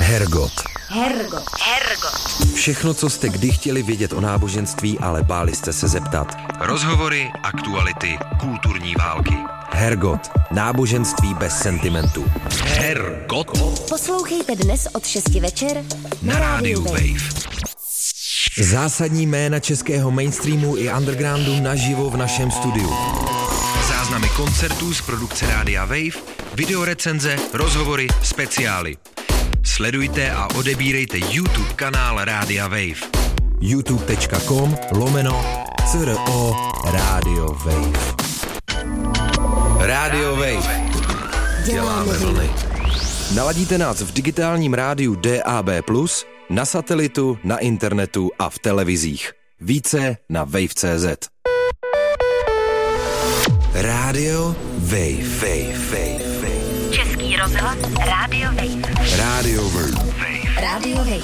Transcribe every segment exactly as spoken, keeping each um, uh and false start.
Hergot. Hergot. Hergot. Všechno, co jste kdy chtěli vědět o náboženství, ale báli jste se zeptat. Rozhovory, aktuality, kulturní války. Hergot. Náboženství bez sentimentu. Hergot. Poslouchejte dnes od šesti večer Na rádiu Wave. Zásadní jména českého mainstreamu i undergroundu naživo v našem studiu. Záznamy koncertů z produkce Rádia Wave, videorecenze, rozhovory, speciály. Sledujte a odebírejte YouTube kanál Rádia Wave. youtube.com lomeno CRO Rádio Wave. Rádio Wave. Děláme vlny. Naladíte nás v digitálním rádiu D A B plus, na satelitu, na internetu a v televizích. Více na wave tečka cé zet. Rádio Wave. Wave. Wave. Wave. Český rozhlas Rádio Wave. Rádio Wave. Rádio Wave.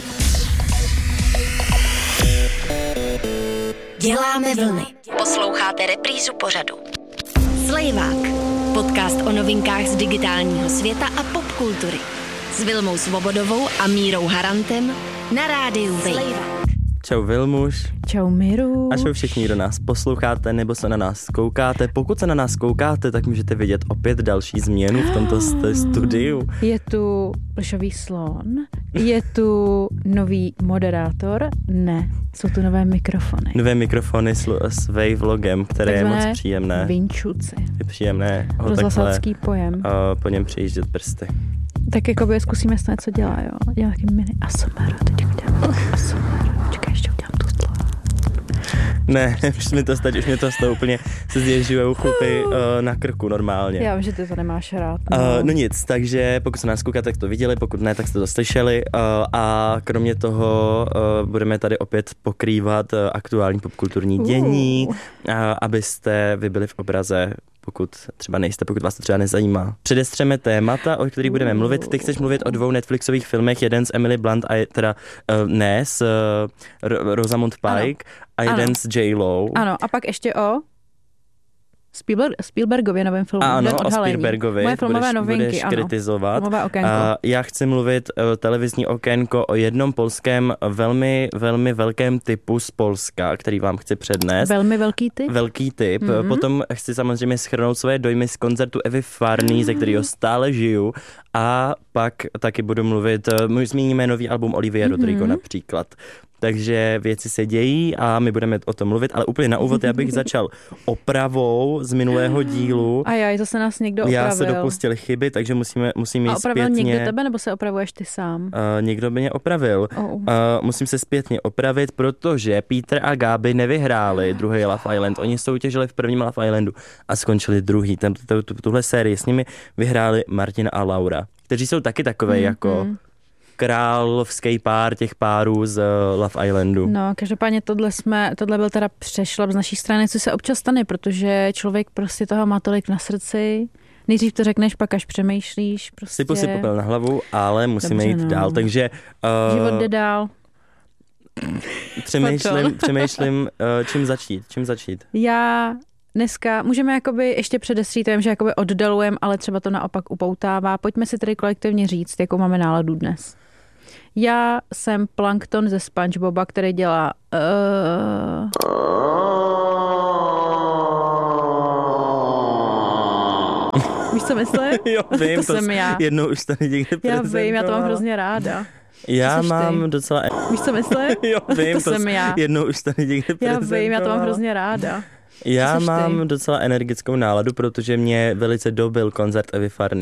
Děláme vlny. Posloucháte reprízu pořadu. Slejvák. Podcast o novinkách z digitálního světa a popkultury. S Vilmou Svobodovou a Mírou Harantem na Rádiu Wave. Čau Vilmuš. Čau Miru. A čau všichni, kdo nás posloucháte nebo se na nás koukáte. Pokud se na nás koukáte, tak můžete vidět opět další změnu v tomto studiu. Je tu plešový slon, je tu nový moderátor, ne, jsou tu nové mikrofony. Nové mikrofony s, s Wave logem, které takzvané je moc příjemné. Vinčuci. Je příjemné ho rozhlasácký pojem. Uh, po něm přejíždět prsty. Tak jakoby zkusíme snad, co dělá, jo. Dělá taky mini A S M R, teď udělám A S M R. Počkej, ještě udělám tu slovo. Ne, už mi to stačí, už mi to z toho úplně se zježujou chupy uh, na krku normálně. Já vím, že ty to nemáš rád. No. Uh, no nic, takže pokud se nás koukáte, tak to viděli, pokud ne, tak jste to slyšeli uh, a kromě toho uh, budeme tady opět pokrývat uh, aktuální popkulturní dění, uh. uh, abyste vy byli v obraze, pokud třeba nejste, pokud vás to třeba nezajímá. Předestřeme témata, o kterých budeme mluvit. Ty chceš mluvit o dvou Netflixových filmech, jeden s Emily Blunt a je teda uh, ne, s uh, Rosamund Pike ano. a jeden ano. s J-Lo. Ano, a pak ještě o Spielberg, Spielbergově novém filmu. Ano, o Spielbergovi. Moje filmové budeš, novinky, budeš ano. kritizovat. Filmové okénko. A já chci mluvit o televizní okénko o jednom polském velmi, velmi velkém typu z Polska, který vám chci přednést. Velmi velký typ? Velký typ. Mm-hmm. Potom chci samozřejmě shrnout svoje dojmy z koncertu Evy Farný, mm-hmm. ze kterého stále žiju. A pak taky budu mluvit, my zmíníme nový album Olivia mm-hmm. Rodrigo například. Takže věci se dějí a my budeme o tom mluvit, ale úplně na úvod já bych začal opravou z minulého dílu. A já, zase nás někdo opravil. Já se dopustil chyby, takže musíme, musím jít zpětně. A opravil zpětně. Někdo tebe, nebo se opravuješ ty sám? Uh, někdo by mě opravil. Oh. Uh, musím se zpětně opravit, protože Peter a Gabi nevyhráli druhý Love Island. Oni soutěžili v prvním Love Islandu a skončili druhý. Tam, tu, tu, tuhle sérii s nimi vyhráli Martina a Laura, kteří jsou taky takové mm-hmm. jako královský pár těch párů z Love Islandu. No, každopádně tohle jsme, tohle byl teda přešlap z naší strany, co se občas stane, protože člověk prostě toho má tolik na srdci. Nejdřív to řekneš, pak až přemýšlíš. Prostě. Sypu si popel na hlavu, ale musíme Dobře, jít no. dál, takže... Uh, Život jde dál. Přemýšlím, přemýšlím uh, čím začít, čím začít. Já... Dneska můžeme jakoby ještě předestřít, že jakoby oddalujeme, ale třeba to naopak upoutává. Pojďme si tedy kolektivně říct, jakou máme náladu dnes. Já jsem Plankton ze SpongeBoba, který dělá... Uh... Víš, co myslím? Jo, vím, to, to jsem já. Jednou už tady někde prezentovala. Já vím, já to mám hrozně ráda. Já mám ty? docela... Víš, co myslím? Jo, vím, to, to jsem já. Jednou už tady někde prezentovala. Já vím, já to mám hrozně ráda. Já mám ty? docela energickou náladu, protože mě velice dobil koncert Evy Farný.